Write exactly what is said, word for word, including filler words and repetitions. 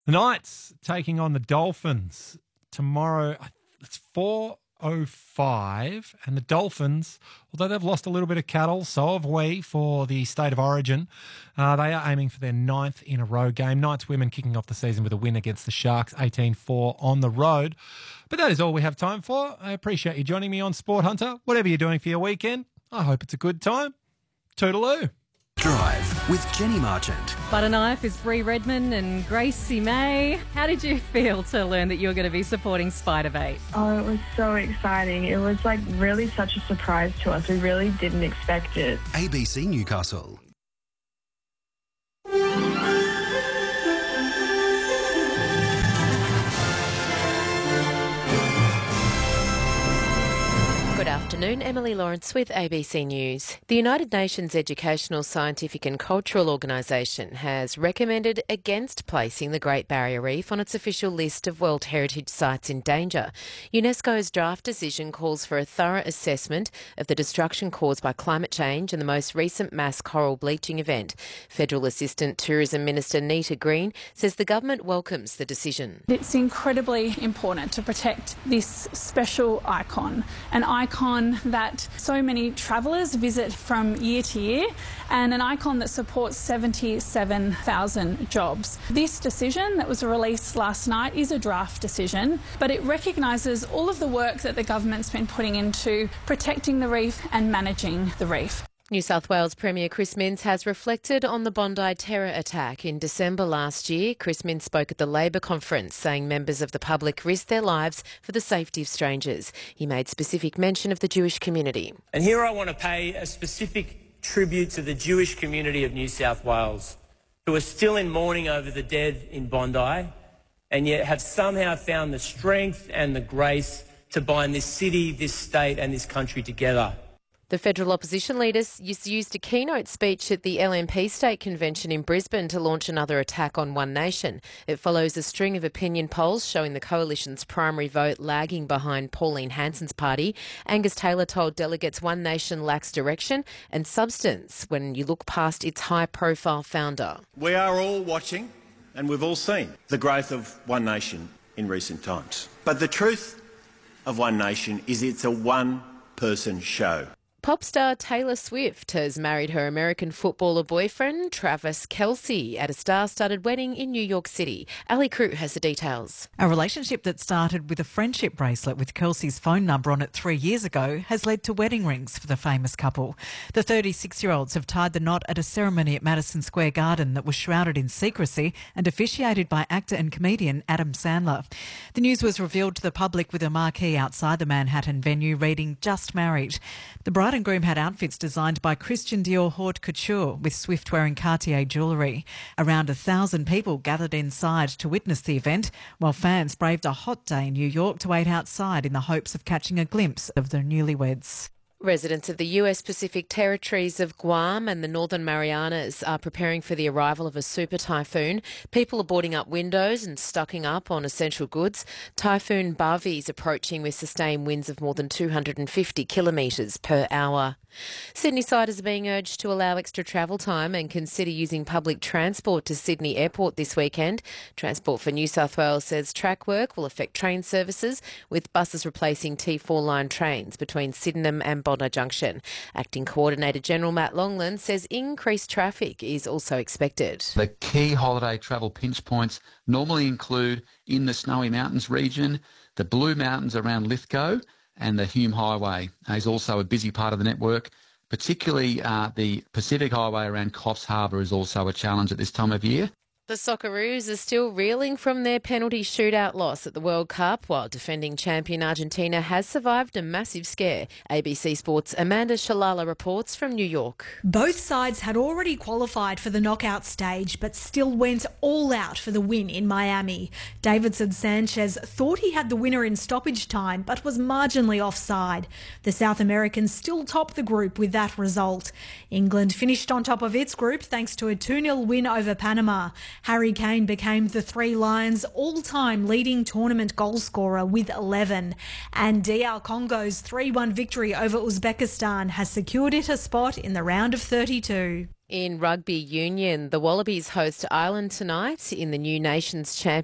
The Knights taking on the Dolphins tomorrow. It's four oh five, and the Dolphins, although they've lost a little bit of cattle, so have we for the State of Origin. Uh, they are aiming for their ninth in a row game. Knights women kicking off the season with a win against the Sharks, eighteen four on the road. But that is all we have time for. I appreciate you joining me on Sport Hunter. Whatever you're doing for your weekend, I hope it's a good time. Toodaloo. Drive with Jenny Marchant. Butter Knife is Bree Redman and Gracie May. How did you feel to learn that you were going to be supporting Spiderbait? Oh, it was so exciting. It was like really such a surprise to us. We really didn't expect it. A B C Newcastle. Good afternoon, Emily Lawrence with A B C News. The United Nations Educational, Scientific and Cultural Organisation has recommended against placing the Great Barrier Reef on its official list of World Heritage Sites in danger. UNESCO's draft decision calls for a thorough assessment of the destruction caused by climate change and the most recent mass coral bleaching event. Federal Assistant Tourism Minister Nita Green says the government welcomes the decision. It's incredibly important to protect this special icon, an icon icon that so many travellers visit from year to year, and an icon that supports seventy-seven thousand jobs. This decision that was released last night is a draft decision, but it recognises all of the work that the government's been putting into protecting the reef and managing the reef. New South Wales Premier Chris Minns has reflected on the Bondi terror attack in December last year. Chris Minns spoke at the Labor conference, saying members of the public risked their lives for the safety of strangers. He made specific mention of the Jewish community. And here I want to pay a specific tribute to the Jewish community of New South Wales, who are still in mourning over the dead in Bondi, and yet have somehow found the strength and the grace to bind this city, this state and this country together. The federal opposition leaders used a keynote speech at the L N P State Convention in Brisbane to launch another attack on One Nation. It follows a string of opinion polls showing the coalition's primary vote lagging behind Pauline Hanson's party. Angus Taylor told delegates One Nation lacks direction and substance when you look past its high-profile founder. We are all watching and we've all seen the growth of One Nation in recent times. But the truth of One Nation is it's a one-person show. Pop star Taylor Swift has married her American footballer boyfriend, Travis Kelce, at a star-studded wedding in New York City. Ali Crew has the details. A relationship that started with a friendship bracelet with Kelce's phone number on it three years ago has led to wedding rings for the famous couple. The thirty-six-year-olds have tied the knot at a ceremony at Madison Square Garden that was shrouded in secrecy and officiated by actor and comedian Adam Sandler. The news was revealed to the public with a marquee outside the Manhattan venue reading, "Just Married." The bride and groom had outfits designed by Christian Dior Haute Couture, with Swift wearing Cartier jewellery. Around a thousand people gathered inside to witness the event, while fans braved a hot day in New York to wait outside in the hopes of catching a glimpse of the newlyweds. Residents of the U S Pacific territories of Guam and the Northern Marianas are preparing for the arrival of a super typhoon. People are boarding up windows and stocking up on essential goods. Typhoon Bavi is approaching with sustained winds of more than two hundred fifty kilometres per hour. Sydney-siders are being urged to allow extra travel time and consider using public transport to Sydney Airport this weekend. Transport for New South Wales says track work will affect train services, with buses replacing T four line trains between Sydenham and Bondi Junction. Acting Coordinator General Matt Longland says increased traffic is also expected. The key holiday travel pinch points normally include in the Snowy Mountains region, the Blue Mountains around Lithgow, and the Hume Highway is also a busy part of the network. Particularly uh, the Pacific Highway around Coffs Harbour is also a challenge at this time of year. The Socceroos are still reeling from their penalty shootout loss at the World Cup, while defending champion Argentina has survived a massive scare. A B C Sports' Amanda Shalala reports from New York. Both sides had already qualified for the knockout stage, but still went all out for the win in Miami. Davidson Sanchez thought he had the winner in stoppage time, but was marginally offside. The South Americans still top the group with that result. England finished on top of its group thanks to a two nil win over Panama. Harry Kane became the Three Lions' all-time leading tournament goal scorer with eleven. And D R Congo's three one victory over Uzbekistan has secured it a spot in the round of thirty-two. In rugby union, the Wallabies host Ireland tonight in the New Nations Championship.